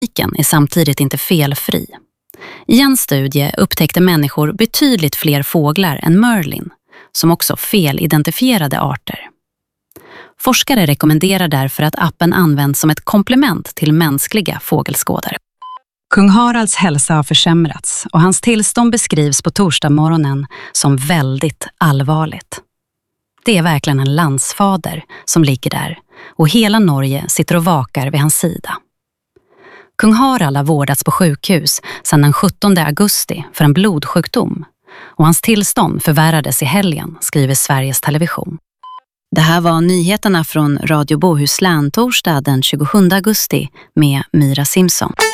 Genetiken är samtidigt inte felfri. I en studie upptäckte människor betydligt fler fåglar än Merlin, som också felidentifierade arter. Forskare rekommenderar därför att appen används som ett komplement till mänskliga fågelskådare. Kung Haralds hälsa har försämrats och hans tillstånd beskrivs på torsdagsmorgonen som väldigt allvarligt. Det är verkligen en landsfader som ligger där och hela Norge sitter och vakar vid hans sida. Kung Harald har vårdats på sjukhus sedan den 17 augusti för en blodsjukdom och hans tillstånd förvärrades i helgen, skriver Sveriges Television. Det här var nyheterna från Radio Bohuslän torsdag den 27 augusti med Mira Simpson.